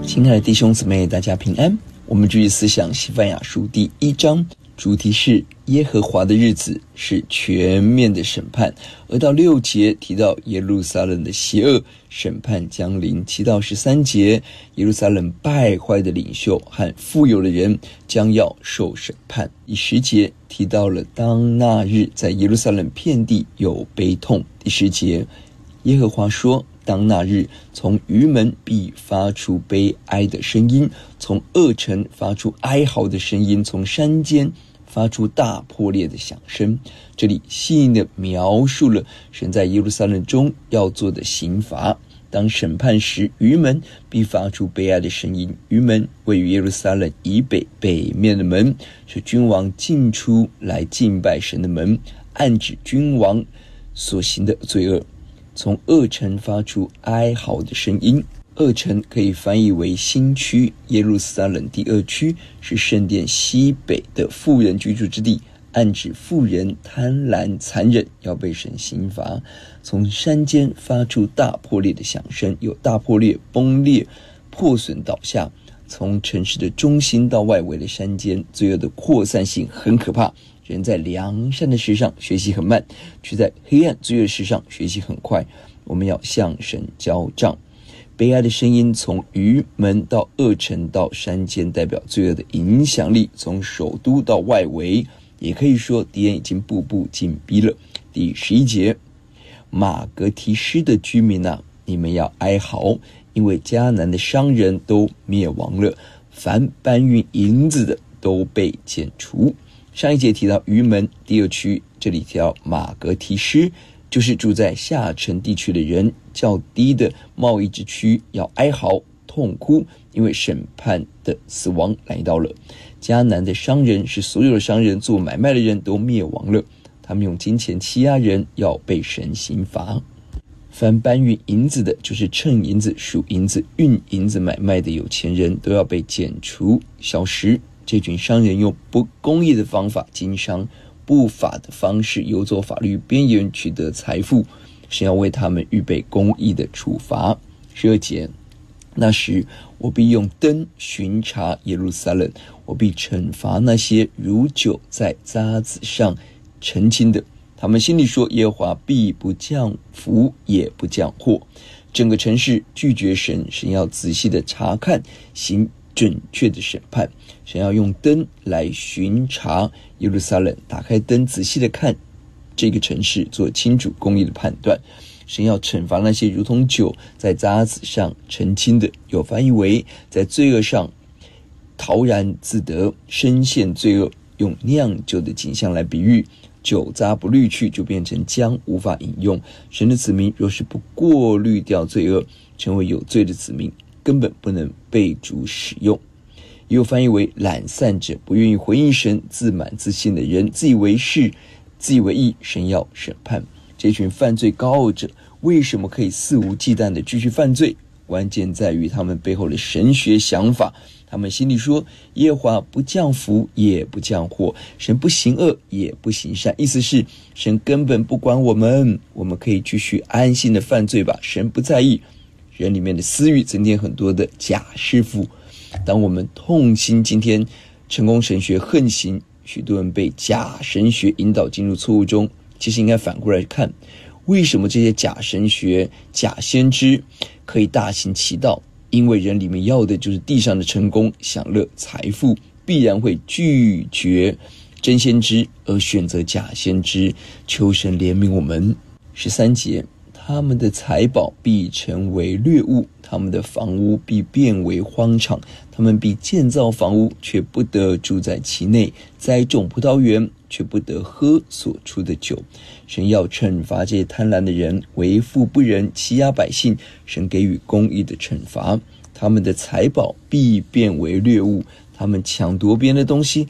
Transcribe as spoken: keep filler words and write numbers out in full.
亲爱的弟兄姊妹，大家平安。我们继续思想西番雅书第一章，主题是耶和华的日子是全面的审判。而到六节提到耶路撒冷的邪恶，审判将临。七到十三节，耶路撒冷败坏的领袖和富有的人将要受审判。第十节提到了当那日在耶路撒冷遍地有悲痛。第十节，耶和华说，当那日，从鱼门必发出悲哀的声音，从恶城发出哀嚎的声音，从山间发出大破裂的响声。这里细腻地描述了神在耶路撒冷中要做的刑罚。当审判时，鱼门必发出悲哀的声音。鱼门位于耶路撒冷以北北面的门，是君王进出来敬拜神的门，暗指君王所行的罪恶。从恶城发出哀嚎的声音。恶城可以翻译为新区，耶路撒冷第二区是圣殿西北的富人居住之地，暗指富人贪婪残忍，要被神刑罚。从山间发出大破裂的响声，有大破裂、崩裂、破损、倒下。从城市的中心到外围的山间，罪恶的扩散性很可怕。人在良善的事上学习很慢，却在黑暗罪恶事上学习很快。我们要向神交账。悲哀的声音从鱼门到恶城到山间，代表罪恶的影响力。从首都到外围，也可以说敌人已经步步紧逼了。第十一节，马格提施的居民啊，你们要哀嚎，因为迦南的商人都灭亡了，凡搬运银子的都被剪除。上一节提到鱼门第二区，这里提到马格提施，就是住在下城地区的人，较低的贸易之区要哀嚎痛哭，因为审判的死亡来到了。迦南的商人是所有的商人，做买卖的人都灭亡了，他们用金钱欺压人，要被神刑罚。凡搬运银子的，就是称银子、数银子、运银子买卖的有钱人，都要被剪除消失。这群商人用不公义的方法经商，不法的方式游走法律边缘取得财富，神要为他们预备公义的处罚。十二节，那时我必用灯巡查耶路撒冷，我必惩罚那些如酒在渣子上澄清的。他们心里说，耶和华必不降福也不降祸。整个城市拒绝神，神要仔细的查看，行准确的审判。神要用灯来巡查耶路撒冷，打开灯仔细的看这个城市，做清楚公义的判断。神要惩罚那些如同酒在渣子上澄清的，有翻译为在罪恶上陶然自得，深陷罪恶，用酿酒的景象来比喻。酒渣不滤去，就变成浆，无法饮用。神的子民若是不过滤掉罪恶，成为有罪的子民，根本不能被主使用。也有翻译为懒散者，不愿意回应神，自满自信的人，自以为是，自以为义，神要审判。这群犯罪高傲者为什么可以肆无忌惮地继续犯罪？关键在于他们背后的神学想法。他们心里说，耶和华不降福也不降祸，神不行恶也不行善，意思是神根本不管我们，我们可以继续安心的犯罪吧，神不在意。人里面的私欲增添很多的假师傅。当我们痛心今天成功神学横行，许多人被假神学引导进入错误中，其实应该反过来看，为什么这些假神学、假先知可以大行其道？因为人里面要的就是地上的成功、享乐、财富，必然会拒绝真先知而选择假先知。求神怜悯我们。十三节，他们的财宝必成为掠物，他们的房屋必变为荒场，他们必建造房屋，却不得住在其内，栽种葡萄园，却不得喝所出的酒。神要惩罚这些贪婪的人，为富不仁，欺压百姓，神给予公义的惩罚。他们的财宝必变为掠物，他们抢夺别人的东西，